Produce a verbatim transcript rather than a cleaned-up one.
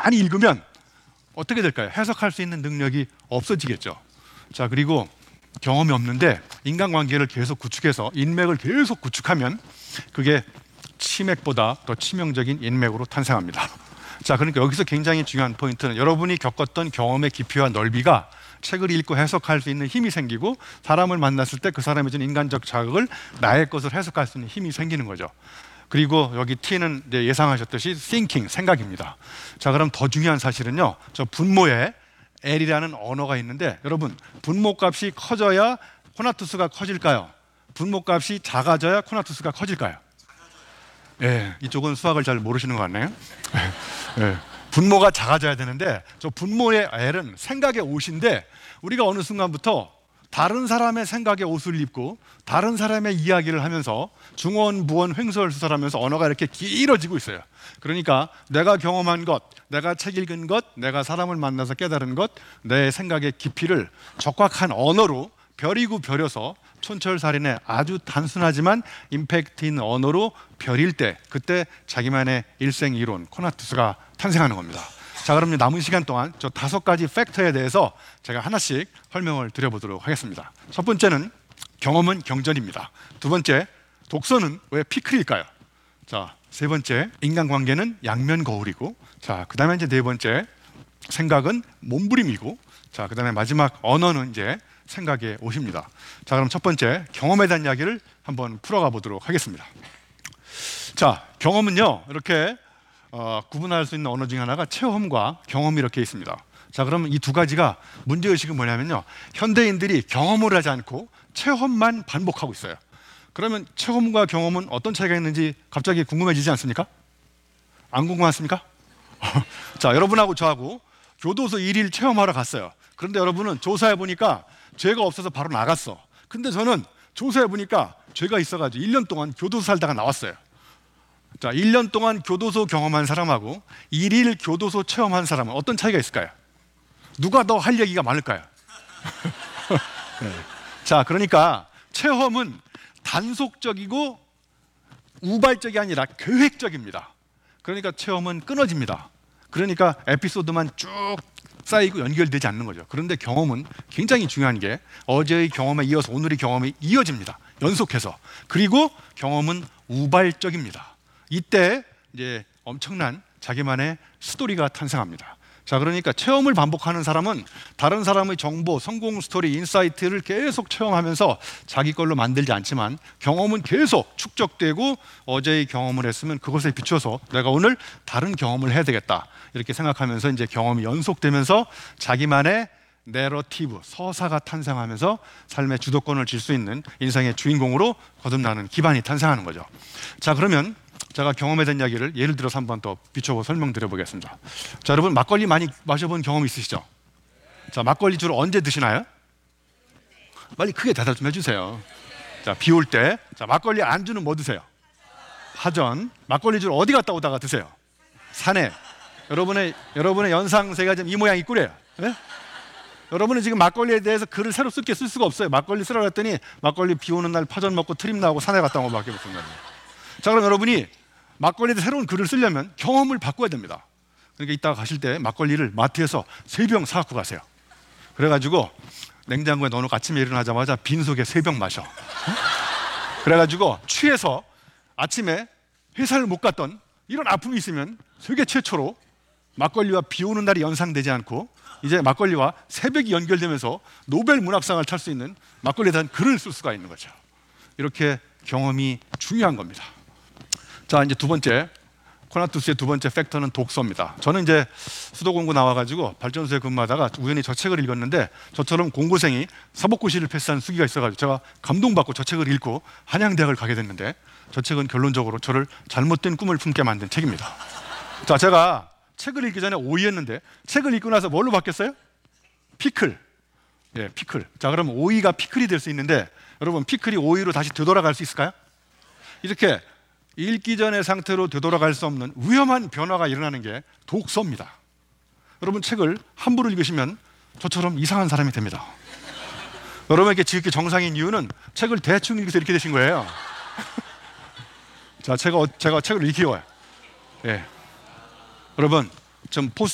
많이 읽으면 어떻게 될까요? 해석할 수 있는 능력이 없어지겠죠. 자, 그리고 경험이 없는데 인간관계를 계속 구축해서 인맥을 계속 구축하면 그게 치맥보다 더 치명적인 인맥으로 탄생합니다. 자, 그러니까 여기서 굉장히 중요한 포인트는 여러분이 겪었던 경험의 깊이와 넓이가 책을 읽고 해석할 수 있는 힘이 생기고 사람을 만났을 때 그 사람이 준 인간적 자극을 나의 것을 해석할 수 있는 힘이 생기는 거죠. 그리고 여기 T는 이제 예상하셨듯이 thinking, 생각입니다. 자, 그럼 더 중요한 사실은요, 저 분모에 L이라는 언어가 있는데 여러분, 분모 값이 커져야 코나투스가 커질까요? 분모 값이 작아져야 코나투스가 커질까요? 예, 이쪽은 수학을 잘 모르시는 것 같네요. 예, 분모가 작아져야 되는데 저 분모의 L은 생각의 옷인데 우리가 어느 순간부터 다른 사람의 생각의 옷을 입고 다른 사람의 이야기를 하면서 중원, 부원, 횡설수설하면서 언어가 이렇게 길어지고 있어요. 그러니까 내가 경험한 것, 내가 책 읽은 것, 내가 사람을 만나서 깨달은 것, 내 생각의 깊이를 적확한 언어로 벼리고 벼려서 촌철살인의 아주 단순하지만 임팩트 있는 언어로 벼릴 때 그때 자기만의 일생이론, 코나투스가 탄생하는 겁니다. 자, 그럼 남은 시간 동안 저 다섯 가지 팩터에 대해서 제가 하나씩 설명을 드려보도록 하겠습니다. 첫 번째는 경험은 경전입니다. 두 번째, 독서는 왜 피클일까요? 자, 세 번째, 인간관계는 양면 거울이고, 자, 그 다음에 이제 네 번째, 생각은 몸부림이고, 자, 그 다음에 마지막 언어는 이제 생각의 옷입니다. 자, 그럼 첫 번째, 경험에 대한 이야기를 한번 풀어가 보도록 하겠습니다. 자, 경험은요, 이렇게 어, 구분할 수 있는 언어 중에 하나가 체험과 경험이 이렇게 있습니다. 자, 그러면 이 두 가지가 문제의식은 뭐냐면요, 현대인들이 경험을 하지 않고 체험만 반복하고 있어요. 그러면 체험과 경험은 어떤 차이가 있는지 갑자기 궁금해지지 않습니까? 안 궁금하십니까? 자, 여러분하고 저하고 교도소 일 일 체험하러 갔어요. 그런데 여러분은 조사해 보니까 죄가 없어서 바로 나갔어. 근데 저는 조사해 보니까 죄가 있어가지고 일 년 동안 교도소 살다가 나왔어요. 자, 일 년 동안 교도소 경험한 사람하고 일 일 교도소 체험한 사람은 어떤 차이가 있을까요? 누가 더 할 얘기가 많을까요? 네. 자, 그러니까 체험은 단속적이고 우발적이 아니라 계획적입니다. 그러니까 체험은 끊어집니다. 그러니까 에피소드만 쭉 쌓이고 연결되지 않는 거죠. 그런데 경험은 굉장히 중요한 게 어제의 경험에 이어서 오늘의 경험이 이어집니다. 연속해서. 그리고 경험은 우발적입니다. 이때 이제 엄청난 자기만의 스토리가 탄생합니다. 자, 그러니까 체험을 반복하는 사람은 다른 사람의 정보, 성공 스토리, 인사이트를 계속 체험하면서 자기 걸로 만들지 않지만 경험은 계속 축적되고 어제의 경험을 했으면 그것에 비춰서 내가 오늘 다른 경험을 해야 되겠다 이렇게 생각하면서 이제 경험이 연속되면서 자기만의 내러티브, 서사가 탄생하면서 삶의 주도권을 쥘 수 있는 인생의 주인공으로 거듭나는 기반이 탄생하는 거죠. 자, 그러면 제가 경험에 대한 이야기를 예를 들어서 한번 더 비춰보 설명드려 보겠습니다. 자, 여러분 막걸리 많이 마셔본 경험 있으시죠? 자, 막걸리 주로 언제 드시나요? 빨리 크게 대답 좀 해주세요. 자, 비 올 때. 자, 막걸리 안주는 뭐 드세요? 파전. 막걸리 주로 어디 갔다 오다가 드세요? 산에. 여러분의 여러분의 연상세가 지금 이 모양 이꾸래요. 네? 여러분은 지금 막걸리에 대해서 글을 새로 쓸게 쓸 수가 없어요. 막걸리 쓰라고 했더니 막걸리 비 오는 날 파전 먹고 트림 나오고 산에 갔다 온 것밖에 없습니다. 자, 그럼 여러분이 막걸리에 새로운 글을 쓰려면 경험을 바꿔야 됩니다. 그러니까 이따가 가실 때 막걸리를 마트에서 세 병 사갖고 가세요. 그래가지고 냉장고에 넣어놓고 아침에 일어나자마자 빈속에 세 병 마셔. 그래가지고 취해서 아침에 회사를 못 갔던 이런 아픔이 있으면 세계 최초로 막걸리와 비 오는 날이 연상되지 않고 이제 막걸리와 새벽이 연결되면서 노벨 문학상을 탈 수 있는 막걸리에 대한 글을 쓸 수가 있는 거죠. 이렇게 경험이 중요한 겁니다. 자, 이제 두 번째, 코나투스의 두 번째 팩터는 독서입니다. 저는 이제 수도 공고 나와가지고 발전소에 근무하다가 우연히 저 책을 읽었는데 저처럼 공고생이 사법고시를 패스한 수기가 있어가지고 제가 감동받고 저 책을 읽고 한양대학을 가게 됐는데 저 책은 결론적으로 저를 잘못된 꿈을 품게 만든 책입니다. 자, 제가 책을 읽기 전에 오이였는데 책을 읽고 나서 뭘로 바뀌었어요? 피클. 예, 피클. 자, 그럼 오이가 피클이 될 수 있는데 여러분, 피클이 오이로 다시 되돌아갈 수 있을까요? 이렇게 읽기 전의 상태로 되돌아갈 수 없는 위험한 변화가 일어나는 게 독서입니다. 여러분, 책을 함부로 읽으시면 저처럼 이상한 사람이 됩니다. 여러분에게 지극히 정상인 이유는 책을 대충 읽어서 이렇게 되신 거예요. 자, 제가, 제가 책을 읽혀요. 예. 여러분, 좀 포스